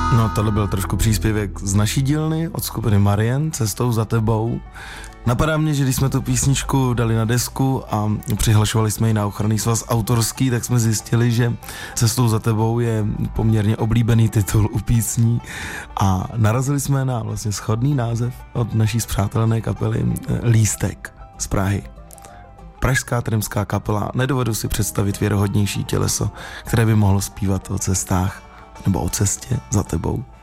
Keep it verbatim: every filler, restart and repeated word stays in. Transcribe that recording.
No, tohle byl trošku příspěvek z naší dílny od skupiny Marien, Cestou za tebou. Napadá mě, že když jsme tu písničku dali na desku a přihlašovali jsme ji na Ochranný svaz autorský, tak jsme zjistili, že Cestou za tebou je poměrně oblíbený titul u písní a narazili jsme na vlastně shodný název od naší spřátelené kapely Lístek z Prahy. Pražská trimská kapela, nedovedu si představit věrohodnější těleso, které by mohlo zpívat o cestách nebo o cestě za tebou.